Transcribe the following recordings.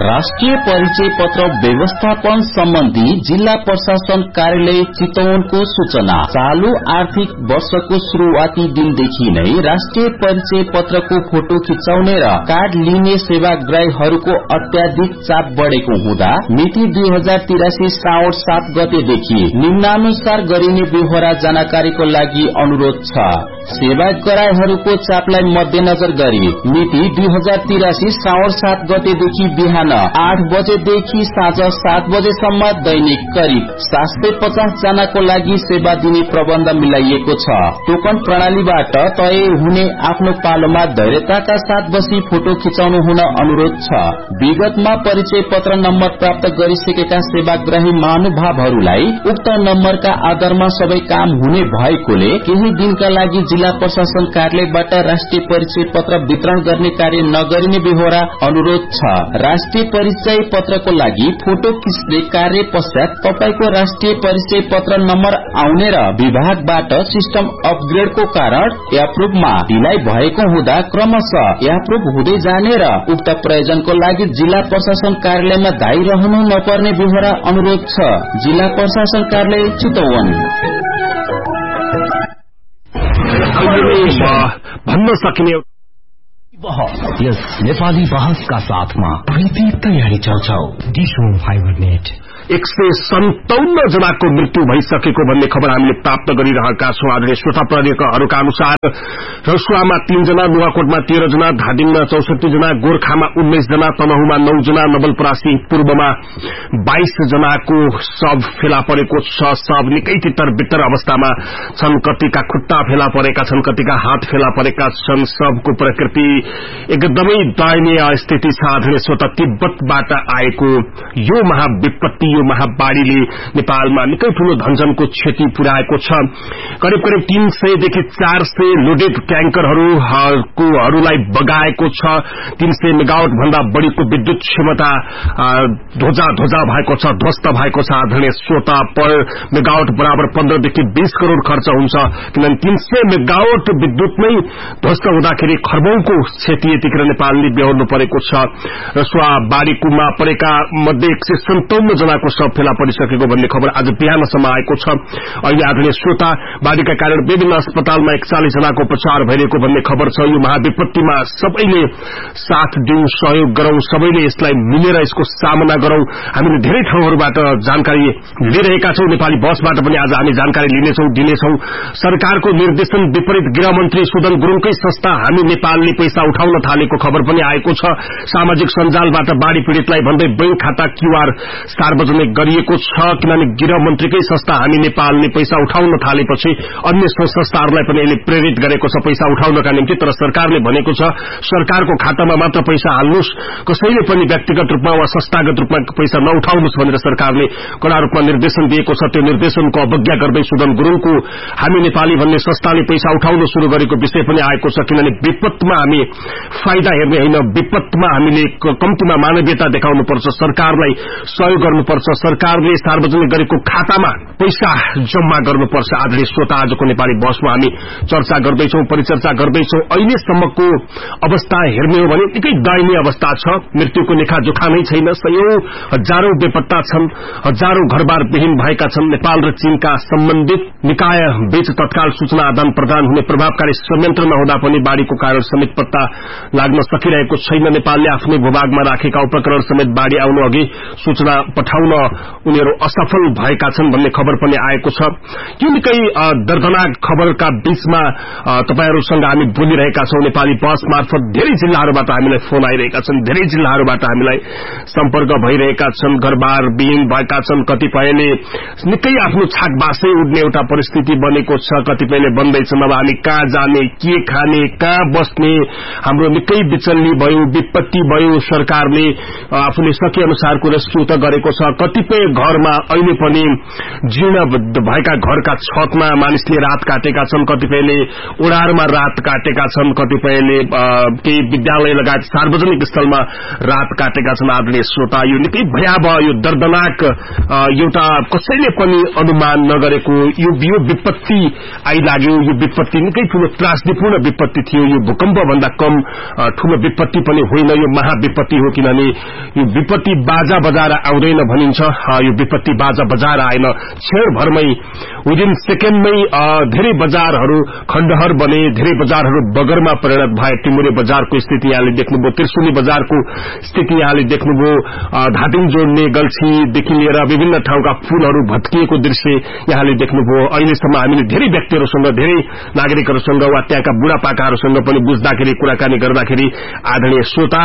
राष्ट्रिय परिचय पत्र व्यवस्थापन सम्बन्धी जिल्ला प्रशासन कार्यालय चितवनको सूचना। चालू आर्थिक वर्षको शुरूआती दिनदेखि नै राष्ट्रिय परिचय पत्रको फोटो खिचाउने र कार्ड लिने सेवाग्राहीहरूको अत्याधिक चाप बढ़ेको हुँदा मिति 2083 श्रावण 7 गतेदेखि निम्नानुसार गरिने बेहोरा जानकारीको लागि अनुरोध छ। सेवाग्राहीहरूको चापलाई मध्यनजर गरी मिति 2083 श्रावण 7 गतेदेखि बिहान 8 बजेदेखि साँझ 7 बजेसम्म दैनिक करिब 750 जनाको लागि सेवा दिने प्रबन्ध मिलाइएको छ। टोकन प्रणालीबाट तय हुने आफ्नो पालोमा धैर्यताका साथ बसी फोटो खिचाउनु हुन अनुरोध छ। विगतमा परिचय पत्र नम्बर प्राप्त गरिसकेका सेवाग्राही महानुभावहरूलाई उक्त नम्बरका आधारमा सबै काम हुने भएकोले केही दिनका लागि जिल्ला प्रशासन कार्यालयबाट राष्ट्रिय परिचय पत्र वितरण गर्ने कार्य नगरिने बेहोरा अनुरोध छ। राष्ट्रिय परिचय पत्रको लागि फोटो खिच्ने कार्य पश्चात तपाईको राष्ट्रिय परिचय पत्र नम्बर आउने र विभागबाट सिस्टम अपग्रेडको कारण एप्रुभमा ढिलाइ भएको हुँदा क्रमशः एप्रुभ हुँदै जाने र उक्त प्रयोजनको लागि जिल्ला प्रशासन कार्यालयमा धाई रहनु नपर्ने बेहोरा अनुरोध छ। जिल्ला प्रशासन कार्यालय चितवन। भन्न सकिने यस नेपाली बहसका साथमा प्रीति तयारी चौछौ डिशो फाइबर नेट 157 जनाको मृत्यु भइसकेको भन्ने खबर हामीले प्राप्त गरिरहेका छौं। आदरणीय श्रोता प्रहरीका अनुसार रसुवामा 3 जना, नुवाकोटमा 13 जना, धादिङमा 64 जना, गोर्खामा 19 जना, तनहुमा 9 जना, नवलपरासी पूर्वमा 22 जनाको शव फेला परेको छ। शव निकै तितर बितर अवस्थामा छन्। कतिका खुट्टा फेला परेका छन्, कतिका हात फेला परेका छन्। शवको प्रकृति एकदमै दयनीय स्थिति छ। आदरणीय श्रोता, तिब्बतबाट आएको यो महाविपत्ति, यो महाबाढ़ीले नेपालमा निकै ठूलो धनजनको क्षति पुर्याएको छ। करिब 300 देखि 400 लोडेड ट्याङ्करहरूलाई बगाएको छ। 300 मेगावाट भन्दा बढ़ीको विद्युत क्षमता ध्वजा भएको छ, ध्वस्त भएको छ। आदरणीय श्रोता, पर मेगावाट बराबर 15 देखि 20 करोड़ खर्च हुन्छ, किनभने 300 मेगावाट विद्युत नै ध्वस्त हुँदाखेरि खर्बौंको क्षति यतिखेर नेपालले बेहोर्नु परेको छ। रसुवा बाढ़ीमा परेका मध्ये 157 जनाको शव फेला परिसकेको भन्ने खबर आज बिहानसम्म आएको छ। अहिले आदरणीय श्रोता, बाढ़ीका कारण विभिन्न अस्पतालमा 41 जनाको उपचार भइरहेको भन्ने खबर छ। यो महाविपत्तिमा सबैले साथ दिउँ, सहयोग गरौं, सबैले यसलाई मिलेर यसको सामना गरौं। हामीले धेरै ठाउँहरूबाट जानकारी लिइरहेका छौं। नेपाली बसबाट पनि आज हामी जानकारी लिनेछौं, दिनेछौं। सरकारको निर्देशन विपरीत गृहमन्त्री सुदन गुरुङकै संस्था हामी नेपालले पैसा उठाउन थालेको खबर पनि आएको छ। सामाजिक सञ्जालबाट बाढ़ी पीड़ितलाई भन्दै बैंक खाता क्यूआर सार्वजनिक गरिएको छ, किनभने गृहमन्त्रीकै संस्था हामी नेपालले पैसा उठाउन थालेपछि अन्य संस्थाहरूलाई पनि यसले प्रेरित गरेको छ पैसा उठाउनका निम्ति। तर सरकारले भनेको छ सरकारको खातामा मात्र पैसा हाल्नुस्, कसैले पनि व्यक्तिगत रूपमा वा संस्थागत रूपमा पैसा नउठाउनुस् भनेर सरकारले कड़ा रूपमा निर्देशन दिएको छ। त्यो निर्देशनको अवज्ञा गर्दै सुदन गुरुङको हामी नेपाली भन्ने संस्थाले पैसा उठाउन शुरू गरेको विषय पनि आएको छ। किनभने विपतमा हामी फाइदा हेर्ने होइन, विपतमा हामीले कम्तीमा मानवीयता देखाउनुपर्छ, सरकारलाई सहयोग गर्नुपर्छ, सरकारले सार्वजनिक गरेको खातामा पैसा जम्मा गर्नुपर्छ। आदरणीय श्रोता, आजको नेपाली बसमा हामी चर्चा गर्दैछौं, परिचर्चा गर्दैछौं। अहिलेसम्मको अवस्था हेर्ने हो भने निकै दयनीय अवस्था छ। मृत्युको लेखाजोखा नै छैन। सयौं हजारौं बेपत्ता छन्, हजारौं घरबार विहीन भएका छन्। नेपाल र चीनका सम्बन्धित निकाय बीच तत्काल सूचना आदान प्रदान हुने प्रभावकारी संयन्त्र नहुँदा पनि बाढ़ीको कारण समेत पत्ता लाग्न सकिरहेको छैन। नेपालले आफ्नै भूभागमा राखेका उपकरण समेत बाढ़ी आउनु अघि सूचना पठाउन उनीहरू असफल भएका छन् भन्ने खबर पनि आएको छ। यो निकै दर्दनाक खबरका बीचमा तपाईहरूसँग हामी बोलिरहेका छौं। नेपाली बस मार्फत धेरै जिल्लाहरूबाट हामीलाई फोन आइरहेका छन्, धेरै जिल्लाहरूबाट हामीलाई सम्पर्क भइरहेका छन्। घरबार विहीन भएका छन्, कतिपयले निकै आफ्नो छाकबासै उड्ने एउटा परिस्थिति बनेको छ, कतिपयले भन्दैछन् अब हामी कहाँ जाने, के खाने, कहाँ बस्ने। हाम्रो निकै विचल्ली भयो, विपत्ति भयो। सरकारले आफूले सके अनुसारको रेस्क्यू त गरेको छ, कतिपय घरमा अहिले पनि जीर्ण भएका घरका छतमा मानिसले रात काटेका छन्, कतिपयले ओडारमा रात काटेका छन्, कतिपयले केही विद्यालय लगायत सार्वजनिक स्थलमा रात काटेका छन्। आदरणीय श्रोता, यो निकै भयावह, यो दर्दनाक, एउटा कसैले पनि अनुमान नगरेको यो विपत्ति आइलाग्यो। यो विपत्ति निकै ठूलो त्रासदीपूर्ण विपत्ति थियो। यो भूकम्प भन्दा कम ठूलो विपत्ति पनि होइन, यो महाविपत्ति हो। किनभने यो विपत्ति बाजा बजाएर आउँदैन भनिन्छ, यो विपत्ति बाजा बजाएर आएन, क्षणभरमै विदिन सेकेन्डमै धेरै बजारहरू खण्डहर बने, धेरै बजारहरू बगरमा परिणत भए। टिमुरे बजारको स्थिति यहाँले देख्नुभयो, त्रिशुली बजारको स्थिति यहाँले देख्नुभयो, धादिङ जोड्ने गल्छीदेखि लिएर विभिन्न ठाउँका पुलहरू भत्किएको दृश्य यहाँले देख्नुभयो। अहिलेसम्म हामीले धेरै व्यक्तिहरूसँग, धेरै नागरिकहरूसँग वा त्यहाँका बुढापाकाहरूसँग पनि बुझ्दाखेरि, कुराकानी गर्दाखेरि आदरणीय श्रोता,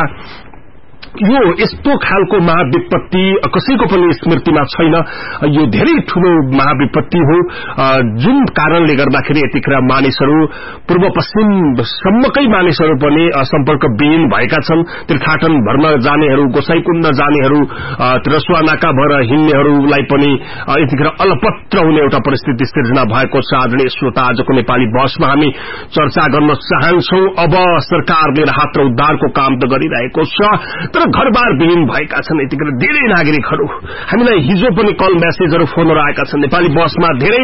यो यस्तो खालको महाविपत्ति कसैको पनि स्मृतिमा छैन। यो धेरै ठूलो महाविपत्ति हो, जुन कारणले गर्दाखेरि यतिखेर मानिसहरू पूर्व पश्चिम सम्मकै मानिसहरू पनि सम्पर्कविहीन भएका छन्। तीर्थाटन भर्न जानेहरू, गोसाईकुण्ड जानेहरू, रसुवा नाका भएर हिँड्नेहरूलाई पनि यतिखेर अलपत्र हुने एउटा परिस्थिति सिर्जना भएको छ। आदरणीय श्रोता, आजको नेपाली बहसमा हामी चर्चा गर्न चाहन्छौं। अब सरकारले राहत र उद्धारको काम त गरिरहेको छ, तर घरबार विहीन भएका छन् यतिखेर धेरै नागरिकहरू। हामीलाई हिजो पनि कल मेसेजहरू फोनहरू आएका छन्। नेपाली बसमा धेरै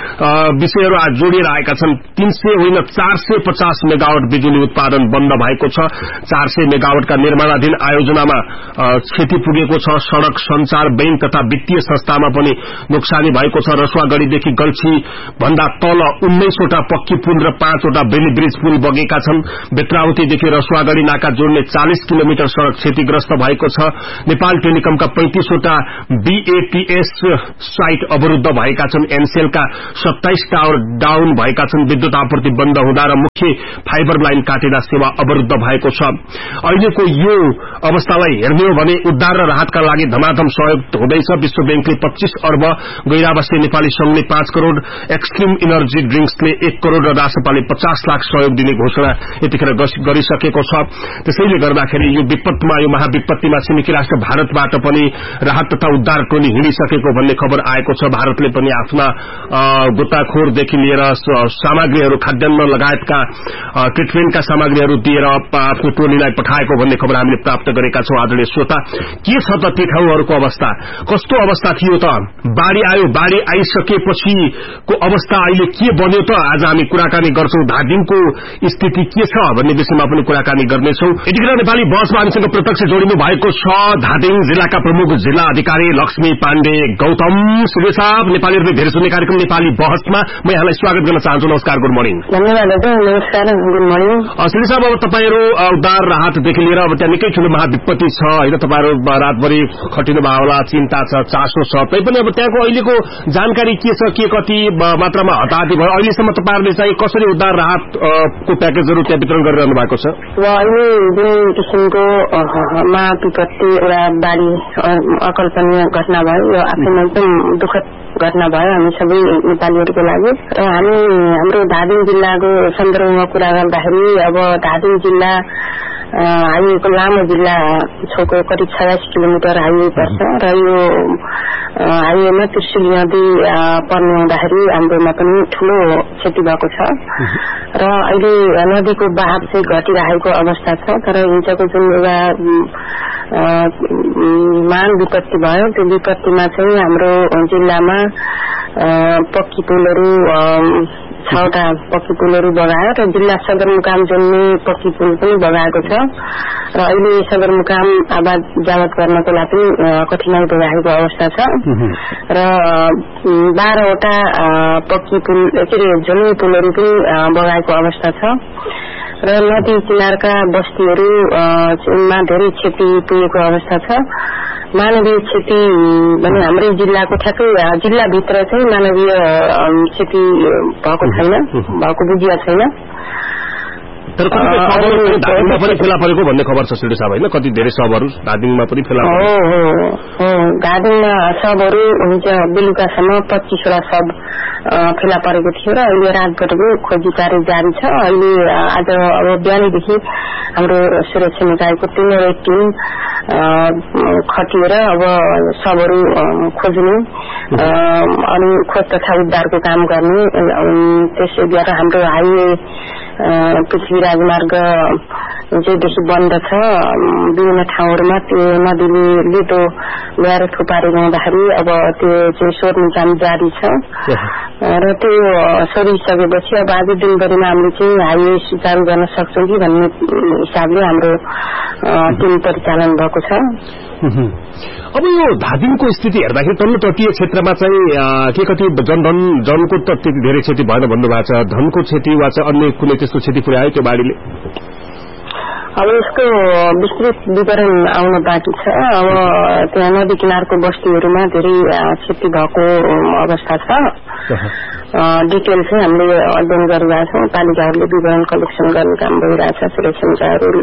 विषयहरू आज जोडिएर आएका छन्। 300 होइन 450 मेगावाट बिजुली उत्पादन बन्द भएको छ। 400 मेगावाटका निर्माणाधीन आयोजनामा क्षति पुगेको छ। सड़क, संचार, बैंक तथा वित्तीय संस्थामा पनि नोक्सानी भएको छ। रसुवागढ़ीदेखि गल्छी भन्दा तल 19 वटा पक्की पुल र 5 वटा बेली ब्रिज पुल बगेका छन्। बेत्रावतीदेखि रसुवागढ़ी नाका जोड्ने 40 किलोमिटर सड़क क्षतिग्रस्त भएको छ। नेपाल टेलिकमका 35 वटा बीएटीएस साइट अवरुद्ध भएका छन्। एनसेलका 27 टावर डाउन भएका छन्। विद्युत आपूर्ति बन्द हुँदा र मुख्य फाइबर लाइन काटेर सेवा अवरुद्ध भएको छ। अहिलेको यो अवस्थालाई हेर्ने हो भने उद्धार र राहतका लागि धमाधम सहयोग हुँदैछ। विश्व बैंकले 25 अर्ब, गैरावासी नेपाली संघले 5 करोड़, एक्सट्रिम इनर्जी ड्रिंक्सले 1 करोड़ र रासपाले 50 लाख सहयोग दिने घोषणा यतिखेर गरिसकेको छ। त्यसैले गर्दाखेरि यो विपत्तिमा, यो महाविपत्तिमा छिमेकी राष्ट्र भारतबाट पनि राहत तथा उद्धार टोली हिँडिसकेको भन्ने खबर आएको छ। भारतले पनि आफ्ना गोताखोरदेखि लिएर सामग्रीहरू, खाद्यान्न लगायतका ट्रिटमेन्टका सामग्रीहरू दिएर आफ्नो टोलीलाई पठाएको भन्ने खबर हामीले प्राप्त गरेका छौं। आदरणीय श्रोता, के छ त ती ठाउँहरूको अवस्था? कस्तो अवस्था थियो त? बाढ़ी आयो, बाढ़ी आइसकेपछिको अवस्था अहिले के बन्यो त? आज हामी कुराकानी गर्छौं। धादिङको स्थिति के छ भन्ने विषयमा पनि कुराकानी गर्नेछौं। यतिखेर नेपाली बसमा हामीसँग प्रत्यक्ष जोडिनु भएको छ धादिङ जिल्लाका प्रमुख जिल्ला अधिकारी लक्ष्मी पाण्डे गौतम। सूर्य साहब, नेपालीहरूले धेरै सुन्ने कार्यक्रम नेपाली बहसमा म यहाँलाई स्वागत गर्न चाहन्छु। नमस्कार, गुड मर्निङ। धन्यवाद। नमस्कार, गुड मर्निङ। सूर्य साहब, अब तपाईहरू उद्धार राहतदेखि लिएर अब त्यहाँ निकै ठूलो महाविपत्ति छ होइन, तपाईहरू रातभरि खटिनु भयो होला, चिन्ता छ, चासो छ, तैपनि अब त्यहाँको अहिलेको जानकारी के छ? के कति मात्रामा हताहती भयो? अहिलेसम्म तपाईहरूले चाहिँ कसरी उद्धार राहतको प्याकेजहरू त्यहाँ वितरण गरिरहनु भएको छ? अहिले जुन किसिमको महाविपत्ति एउटा बाढ़ी अकल्पनीय घटना भयो, यो आफैमा एकदम दुःखद घटना भयो हामी सबै नेपालीहरूको लागि। र हामी हाम्रो धादिङ जिल्लाको सन्दर्भमा कुरा गर्दाखेरि अब धादिङ जिल्ला हाइवेको लामो जिल्ला छेउको करिब 86 किलोमिटर हाइवे पर्छ र यो हाइवेमा त्रिशुली नदी पर्ने हुँदाखेरि हाम्रोमा पनि ठूलो क्षति भएको छ र अहिले नदीको बहाव चाहिँ घटिरहेको अवस्था छ। तर हिजोको जुन एउटा महान विपत्ति भयो, त्यो विपत्तिमा चाहिँ हाम्रो जिल्लामा पक्की पुलहरू 6वटा पक्की पुलहरू बगायो र जिल्ला सदरमुकाम जोड्ने पक्की पुल पनि बगाएको छ र अहिले सदरमुकाम आवाज जावत गर्नको लागि कठिनाई भइरहेको अवस्था छ र 12वटा पक्की पुल जोड्ने पुलहरू पनि बगाएको अवस्था छ र नदी किनारका बस्तीहरूमा धेरै क्षति पुगेको अवस्था छ। मानवीय क्षति भने हाम्रै जिल्लाको ठ्याक्कै जिल्लाभित्र चाहिँ मानवीय क्षति भएको छैन, भएको बुझिया छैन। तर धादिङमा पनि फेला परेको भन्ने खबर छ सूर्य साहब होइन? कति धेरै सबहरू धादिङमा पनि फेला परेको? धादिङमा सबहरू हुन्छ। बेलुकासम्म 25 वटा सब फेला परेको थियो र अहिले रातभरको खोजी कार्य जारी छ। अहिले आज अब बिहानैदेखि हाम्रो सुरक्षा निकायको 3 टिम खटिएर अब सबहरू खोज्ने अनि खोज तथा उद्धारको काम गर्ने। त्यसैद्वारा हाम्रो हाइवे पृथ्वी राजमार्ग जेदेखि बन्द छ विभिन्न ठाउँहरूमा त्यो नदीले लेटो ल्याएर थुपारे गाउँदाखेरि अब त्यो चाहिँ सोध्ने काम जारी छ र त्यो सोधिसकेपछि अब आज दिनभरिमा हामीले चाहिँ हाइवे सुचारू गर्न सक्छौँ कि भन्ने हिसाबले हाम्रो टिम परिचालन भएको छ। अब यो धादिङको स्थिति हेर्दाखेरि तल्लो तटीय क्षेत्रमा चाहिँ के कति जनको त त्यति धेरै क्षति भएन भन्नुभएको छ, धनको क्षति वा चाहिँ अन्य कुनै त्यस्तो क्षति पुर्यायो त्यो बाढीले? अब यसको विस्तृत विवरण आउन बाँकी छ। अब त्यहाँ नदी किनारको बस्तीहरूमा धेरै क्षति भएको अवस्था छ। डिटेल चाहिँ हामीले अध्ययन गरिरहेका छौँ। पालिकाहरूले विवरण कलेक्सन गर्ने काम भइरहेछ। सुरक्षा निकायहरू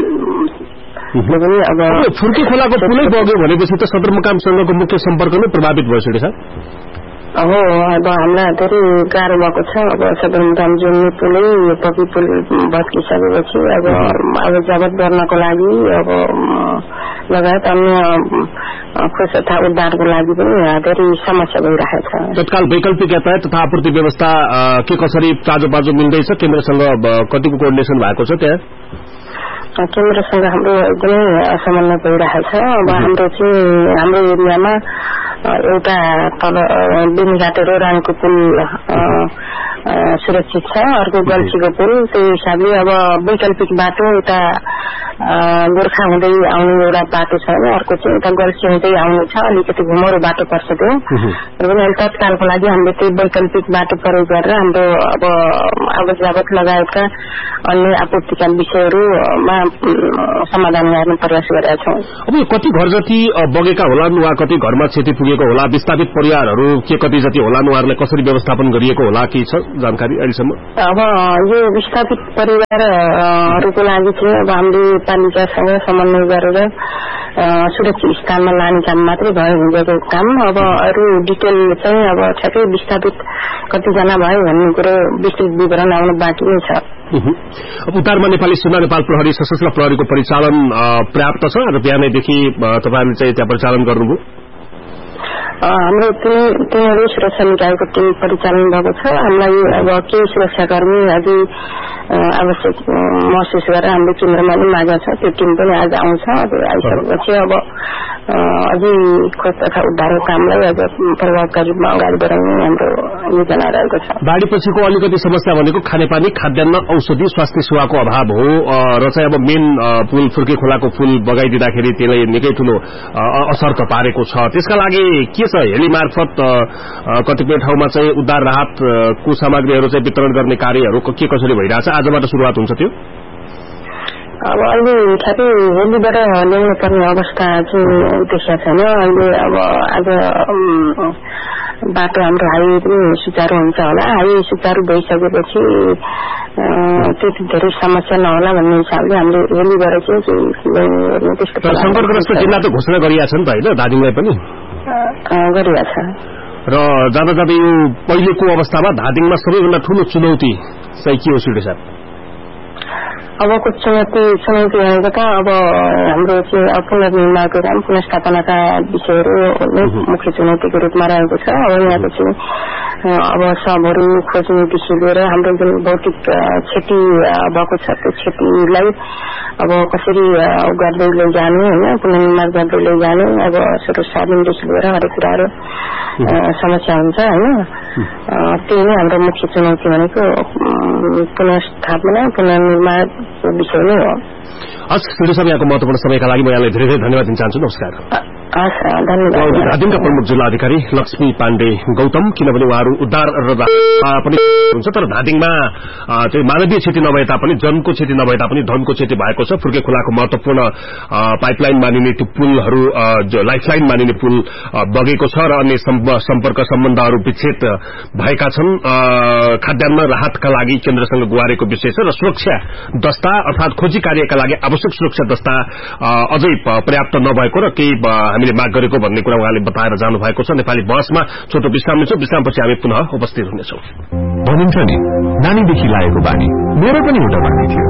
अब फुर्के खोलाको पुलै बग्यो भनेपछि त सदरमुकामसँगको मुख्य सम्पर्क नै प्रभावित भयो सुडे सर। अब हामीलाई धेरै गाह्रो भएको छ। अब सदरमुकाम जोड्ने पुलै पक्की पुल भत्किसकेपछि अब जावत गर्नको लागि अब लगायत अन्य खोज तथा उद्धारको लागि पनि धेरै समस्या भइरहेको छ। तत्काल वैकल्पिक यातायात तथा आपूर्ति व्यवस्था के कसरी चाँजो मिल्दैछ? केन्द्रसँग कतिको कोअर्डिनेसन भएको छ? त्यहाँ केन्द्रसँग हाम्रो एकदमै समन्वय भइरहेको छ। अब हाम्रो एरियामा एउटा तल बिनीघाटे रोराङको पुल सुरक्षित छ, अर्को गल्छीको पुल। त्यही हिसाबले अब वैकल्पिक बाटो एउटा गोर्खा हुँदै आउने एउटा बाटो छ भने अर्को चाहिँ एउटा गल्छी हुँदै आउनु छ। अलिकति घुमरो बाटो पर्छ त्यो र पनि अहिले तत्कालको लागि हामीले त्यही वैकल्पिक बाटो प्रयोग गरेर हाम्रो अब आवत जावत लगायतका अन्य आपूर्तिका विषयहरूमा समाधान गर्ने प्रयास गरेका छौँ। अब यो कति घर जति बगेका होलान् वा कति घरमा क्षति पुगेको होला? विस्थापित परिवारहरू के कति जति होलान्? उहाँहरूलाई कसरी व्यवस्थापन गरिएको होला? के छ जानकारी अहिलेसम्म? अब यो विस्थापित परिवारहरूको लागि चाहिँ अब हामीले पालिकासँग समन्वय गरेर सुरक्षित स्थानमा लाने काम मात्रै भयो हुँदैको काम। अब अरू डिटेल चाहिँ अब ठ्याक्कै विस्थापित कतिजना भयो भन्ने कुरो विस्तृत विवरण आउन बाँकी नै छ। अब उद्धारमा नेपाली सेना, नेपाल प्रहरी, सशस्त्र प्रहरीको परिचालन पर्याप्त छ र बिहानैदेखि तपाईहरुले चाहिँ त्यहाँ परिचालन गर्नुभयो? हाम्रो तिनीहरू सुरक्षा निकायको टिम परिचालन भएको छ। हामीलाई अब केही सुरक्षाकर्मी अझै आवश्यक महसुस गरेर हाम्रो केन्द्रमा पनि मागेको छ। त्यो टिम पनि आज आउँछ। आइसकेपछि अब अझै खोज तथा उद्धारको कामलाई अझ प्रभावकारी रूपमा अगाडि बढाउने हाम्रो योजना रहेको छ। बाढीपछिको अलिकति समस्या भनेको खानेपानी, खाद्यान्न, औषधि, स्वास्थ्य सेवाको अभाव हो र चाहिँ अब मेन पुल फुर्के खोलाको पुल बगाइदिँदाखेरि त्यसले निकै ठूलो असर त पारेको छ। त्यसका लागि के छ? हेली मार्फत कतिपय ठाउँमा चाहिँ उद्धार राहतको सामग्रीहरू चाहिँ वितरण गर्ने कार्यहरू के कसरी भइरहेछ? आजबाट सुरुवात हुन्छ त्यो? अब अहिले ठ्याक्कै हेलीबाट ल्याउनु पर्ने अवस्था चाहिँ देखिएको छैन। अहिले अब आज बाटो हाम्रो हाइवे पनि सुचारू हुन्छ होला। हाइवे सुचारू भइसकेपछि त्यति धेरै समस्या नहोला भन्ने हिसाबले हामीले हेलीबाट चाहिँ त्यस्तो संकटग्रस्त जिल्ला त घोषणा गरिएको छ नि त होइन? धादिङलाई पनि गरिएको छ। र जाँदा जाँदै यो पहिलेको अवस्थामा धादिङमा सबैभन्दा ठूलो चुनौती चाहिँ के हो सुडे साहब? अबको चुनौती भनेको त अब हाम्रो चाहिँ पुनर्निर्माणको काम, पुनर्स्थापनाका विषयहरू नै मुख्य चुनौतीको रूपमा रहेको छ। अब यहाँको चाहिँ अब सबहरू खोज्नेदेखि लिएर हाम्रो जुन भौतिक क्षति भएको छ त्यो क्षतिलाई अब कसरी गर्दै लैजाने होइन, पुनर्निर्माण गर्दै लैजाने, अब स्रोत साधनदेखि लिएर हरेक कुराहरू समस्या हुन्छ होइन। त्यही नै हाम्रो मुख्य चुनौती भनेको पुनर्स्थापना, पुनर्निर्माण विषय नै हो। हस् सुडे साहब, यहाँको महत्वपूर्ण समयका लागि म यहाँलाई धेरै धेरै धन्यवाद दिन चाहन्छु। नमस्कार। धन्यवाद। धादिङका प्रमुख जिल्ला अधिकारी लक्ष्मी पाण्डे गौतम, किनभने उहाँहरू उद्धार पनि हुन्छ तर धादिङमा चाहिँ मानवीय क्षति नभए तापनि, जनको क्षति नभए तापनि धनको क्षति भएको छ। फुर्के खोलाको महत्वपूर्ण पाइपलाइन मानिने त्यो पुलहरू, लाइफलाइन मानिने पुल बगेको छ र अन्य सम्पर्क सम्बन्धहरू विच्छेद भएका छन्। खाद्यान्न राहतका लागि केन्द्रसँग गुहारेको विषय छ र सुरक्षा दस्ता अर्थात खोजी कार्यका लागि आवश्यक सुरक्षा दस्ता अझै पर्याप्त नभएको र केही हामीले माग गरेको भन्ने कुरा उहाँले बताएर जानु भएको छ। नेपाली बहसमा छोटो विश्राम लिन्छौं, विश्रामपछि हामी पुनः उपस्थित हुनेछौं। भनिन्छ नि नानीदेखि लागेको बानी, मेरो पनि एउटा बानी थियो।